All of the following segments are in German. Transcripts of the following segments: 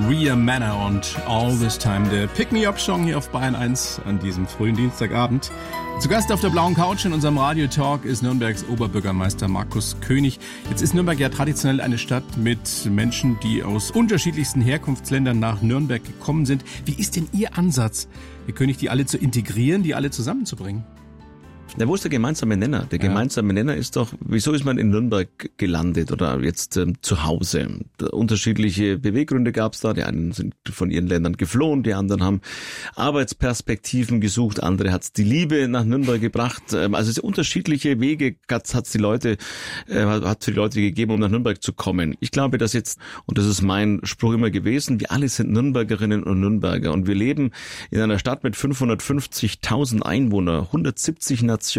Maria Manor und All This Time, der Pick-Me-Up-Song hier auf Bayern 1 an diesem frühen Dienstagabend. Zu Gast auf der blauen Couch in unserem Radio-Talk ist Nürnbergs Oberbürgermeister Markus König. Jetzt ist Nürnberg ja traditionell eine Stadt mit Menschen, die aus unterschiedlichsten Herkunftsländern nach Nürnberg gekommen sind. Wie ist denn Ihr Ansatz, Herr König, die alle zu integrieren, die alle zusammenzubringen? Ja, wo ist der gemeinsame Nenner? Der gemeinsame Nenner ist doch, wieso ist man in Nürnberg gelandet oder jetzt zu Hause? Unterschiedliche Beweggründe gab es da. Die einen sind von ihren Ländern geflohen, die anderen haben Arbeitsperspektiven gesucht, andere hat's die Liebe nach Nürnberg gebracht. Also es unterschiedliche Wege hat's für die Leute gegeben, um nach Nürnberg zu kommen. Ich glaube, dass jetzt, und das ist mein Spruch immer gewesen, wir alle sind Nürnbergerinnen und Nürnberger und wir leben in einer Stadt mit 550.000 Einwohnern, 170 Nationen.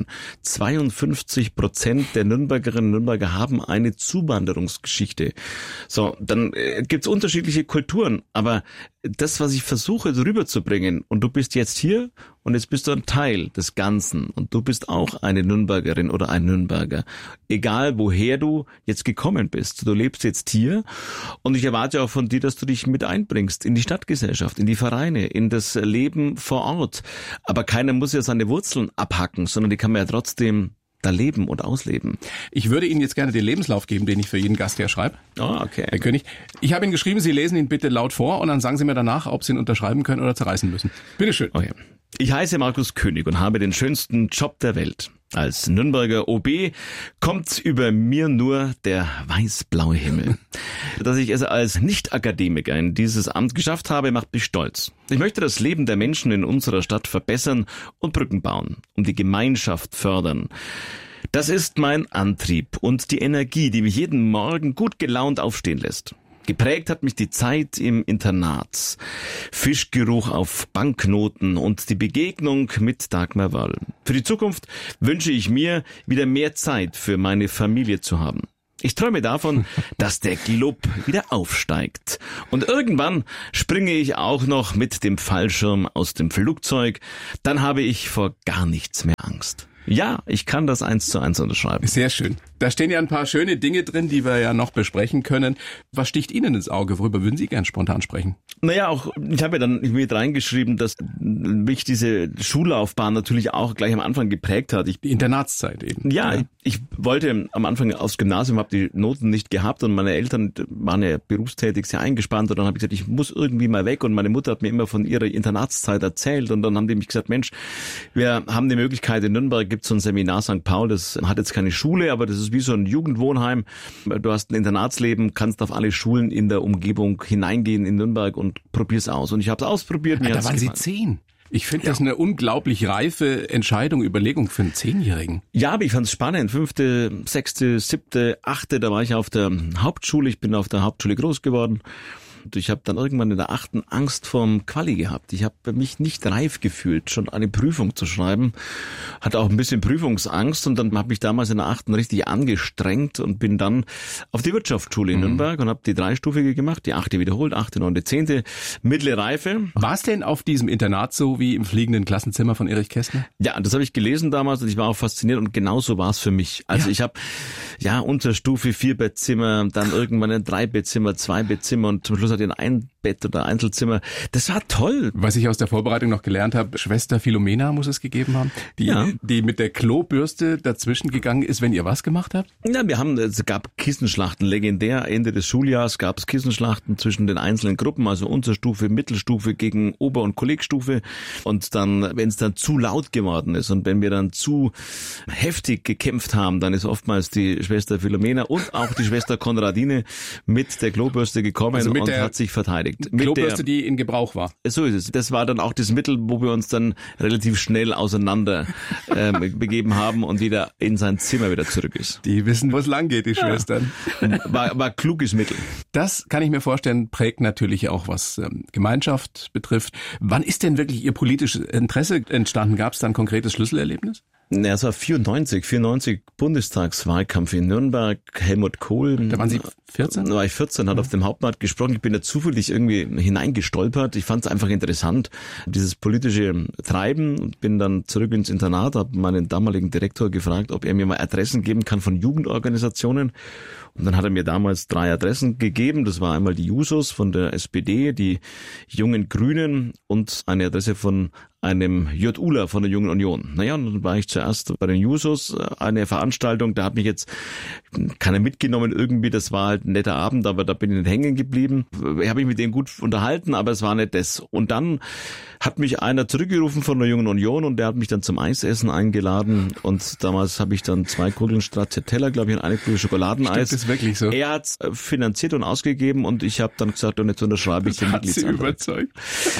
52% der Nürnbergerinnen und Nürnberger haben eine Zuwanderungsgeschichte. So, dann gibt's unterschiedliche Kulturen, aber das, was ich versuche rüberzubringen, und du bist jetzt hier und jetzt bist du ein Teil des Ganzen und du bist auch eine Nürnbergerin oder ein Nürnberger, egal woher du jetzt gekommen bist. Du lebst jetzt hier und ich erwarte auch von dir, dass du dich mit einbringst in die Stadtgesellschaft, in die Vereine, in das Leben vor Ort. Aber keiner muss ja seine Wurzeln abhacken, sondern die kann man ja trotzdem da leben und ausleben. Ich würde Ihnen jetzt gerne den Lebenslauf geben, den ich für jeden Gast hier schreibe. Oh, okay. Herr König, ich habe Ihnen geschrieben, Sie lesen ihn bitte laut vor und dann sagen Sie mir danach, ob Sie ihn unterschreiben können oder zerreißen müssen. Bitte schön. Okay. Ich heiße Markus König und habe den schönsten Job der Welt. Als Nürnberger OB kommt über mir nur der weiß-blaue Himmel. Dass ich es als Nicht-Akademiker in dieses Amt geschafft habe, macht mich stolz. Ich möchte das Leben der Menschen in unserer Stadt verbessern und Brücken bauen und die Gemeinschaft fördern. Das ist mein Antrieb und die Energie, die mich jeden Morgen gut gelaunt aufstehen lässt. Geprägt hat mich die Zeit im Internat, Fischgeruch auf Banknoten und die Begegnung mit Dagmar Wöll. Für die Zukunft wünsche ich mir, wieder mehr Zeit für meine Familie zu haben. Ich träume davon, dass der Glob wieder aufsteigt. Und irgendwann springe ich auch noch mit dem Fallschirm aus dem Flugzeug. Dann habe ich vor gar nichts mehr Angst. Ja, ich kann das 1:1 unterschreiben. Sehr schön. Da stehen ja ein paar schöne Dinge drin, die wir ja noch besprechen können. Was sticht Ihnen ins Auge? Worüber würden Sie gern spontan sprechen? Naja, auch, ich habe ja dann mit reingeschrieben, dass mich diese Schullaufbahn natürlich auch gleich am Anfang geprägt hat. Die Internatszeit eben. Ja, ich wollte am Anfang aufs Gymnasium, habe die Noten nicht gehabt und meine Eltern waren ja berufstätig, sehr eingespannt und dann habe ich gesagt, ich muss irgendwie mal weg und meine Mutter hat mir immer von ihrer Internatszeit erzählt und dann haben die mich gesagt, Mensch, wir haben die Möglichkeit, in Nürnberg gibt es so ein Seminar St. Paul, das hat jetzt keine Schule, aber das ist wie so ein Jugendwohnheim. Du hast ein Internatsleben, kannst auf alle Schulen in der Umgebung hineingehen in Nürnberg und probier's aus. Und ich habe es ausprobiert. Da waren Sie 10. Ich finde das eine unglaublich reife Entscheidung, Überlegung für einen 10-Jährigen. Ja, aber ich fand es spannend. 5., 6., 7., 8., da war ich auf der Hauptschule. Ich bin auf der Hauptschule groß geworden. Ich habe dann irgendwann in der 8. Angst vorm Quali gehabt. Ich habe mich nicht reif gefühlt, schon eine Prüfung zu schreiben. Hatte auch ein bisschen Prüfungsangst und dann habe ich damals in der 8. richtig angestrengt und bin dann auf die Wirtschaftsschule in Nürnberg und habe die 3-stufige gemacht, die 8. wiederholt, 8., 9., 10. mittlere Reife. War es denn auf diesem Internat so wie im fliegenden Klassenzimmer von Erich Kästner? Ja, das habe ich gelesen damals und ich war auch fasziniert und genauso war es für mich. Also ich habe Unterstufe 4-Bettzimmer, dann irgendwann ein 3-Bettzimmer, 2-Bettzimmer und zum Schluss hatte ich ein Bett oder Einzelzimmer. Das war toll. Was ich aus der Vorbereitung noch gelernt habe, Schwester Philomena muss es gegeben haben, die mit der Klobürste dazwischen gegangen ist, wenn ihr was gemacht habt? Ja, es gab Kissenschlachten, legendär. Ende des Schuljahres gab es Kissenschlachten zwischen den einzelnen Gruppen, also Unterstufe, Mittelstufe gegen Ober- und Kollegstufe. Und dann, wenn es dann zu laut geworden ist und wenn wir dann zu heftig gekämpft haben, dann ist oftmals die Schwester Philomena und auch die Schwester Konradine mit der Klobürste gekommen also und hat sich verteidigt. Klobürste, die in Gebrauch war. So ist es. Das war dann auch das Mittel, wo wir uns dann relativ schnell auseinander begeben haben und jeder in sein Zimmer wieder zurück ist. Die wissen, wo es lang geht, die Schwestern. War kluges Mittel. Das kann ich mir vorstellen, prägt natürlich auch, was Gemeinschaft betrifft. Wann ist denn wirklich Ihr politisches Interesse entstanden? Gab es da ein konkretes Schlüsselerlebnis? Es war 94 Bundestagswahlkampf in Nürnberg, Helmut Kohl. Da waren Sie 14? Da war ich 14, hat auf dem Hauptmarkt gesprochen. Ich bin da zufällig irgendwie hineingestolpert. Ich fand es einfach interessant, dieses politische Treiben, und bin dann zurück ins Internat, habe meinen damaligen Direktor gefragt, ob er mir mal Adressen geben kann von Jugendorganisationen. Und dann hat er mir damals 3 Adressen gegeben. Das war einmal die Jusos von der SPD, die Jungen Grünen und eine Adresse von einem JULA von der Jungen Union. Naja, und dann war ich zuerst bei den Jusos, eine Veranstaltung, da hat mich jetzt keiner mitgenommen irgendwie, das war halt ein netter Abend, aber da bin ich nicht hängen geblieben. Habe ich mit denen gut unterhalten, aber es war nicht das. Und dann hat mich einer zurückgerufen von der Jungen Union und der hat mich dann zum Eisessen eingeladen und damals habe ich dann 2 Kugeln Stracciatella, glaube ich, und eine Kugel Schokoladeneis. Stimmt das wirklich so? Er hat's finanziert und ausgegeben und ich habe dann gesagt, und jetzt unterschreibe ich den Mitgliedsantrag. Hat Sie überzeugt?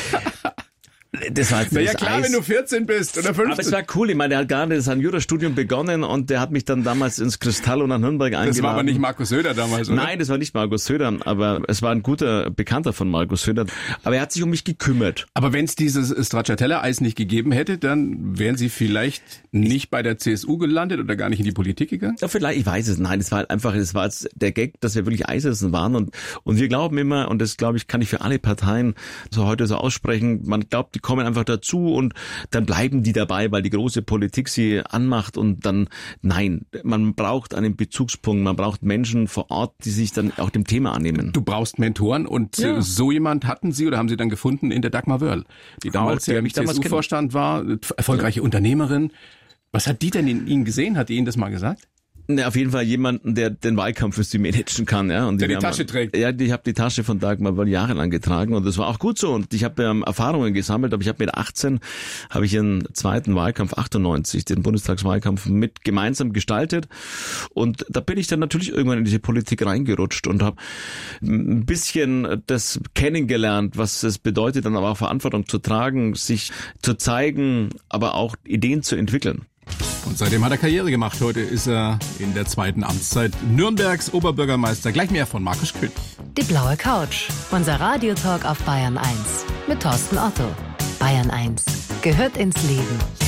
Das war jetzt ja klar, wenn du 14 bist oder 15. Aber es war cool. Ich meine, der hat gerade sein Jurastudium begonnen und der hat mich dann damals ins Kristallo nach Nürnberg eingeladen. Das war aber nicht Markus Söder damals, oder? Nein, das war nicht Markus Söder, aber es war ein guter Bekannter von Markus Söder. Aber er hat sich um mich gekümmert. Aber wenn es dieses Stracciatella-Eis nicht gegeben hätte, dann wären Sie vielleicht nicht bei der CSU gelandet oder gar nicht in die Politik gegangen? Ja, vielleicht, ich weiß es. Nein, es war halt einfach, es war jetzt der Gag, dass wir wirklich Eisessen waren und wir glauben immer, und das glaube ich, kann ich für alle Parteien so heute so aussprechen, man glaubt, die kommen einfach dazu und dann bleiben die dabei, weil die große Politik sie anmacht und dann, nein, man braucht einen Bezugspunkt, man braucht Menschen vor Ort, die sich dann auch dem Thema annehmen. Du brauchst Mentoren und so jemand hatten Sie oder haben Sie dann gefunden in der Dagmar Wörl, die damals ja im CSU-Vorstand war, erfolgreiche Unternehmerin. Was hat die denn in Ihnen gesehen? Hat die Ihnen das mal gesagt? Ne, auf jeden Fall jemanden, der den Wahlkampf für sie managen kann, ja. Und der die Tasche trägt. Ja, ich habe die Tasche von Dagmar Wörl jahrelang getragen und das war auch gut so. Und ich habe Erfahrungen gesammelt, aber ich habe mit 18 habe ich einen zweiten Wahlkampf 98, den Bundestagswahlkampf mit gemeinsam gestaltet. Und da bin ich dann natürlich irgendwann in diese Politik reingerutscht und habe ein bisschen das kennengelernt, was es bedeutet, dann aber auch Verantwortung zu tragen, sich zu zeigen, aber auch Ideen zu entwickeln. Und seitdem hat er Karriere gemacht. Heute ist er in der 2. Amtszeit Nürnbergs Oberbürgermeister. Gleich mehr von Markus König. Die blaue Couch. Unser Radiotalk auf Bayern 1 mit Thorsten Otto. Bayern 1 gehört ins Leben.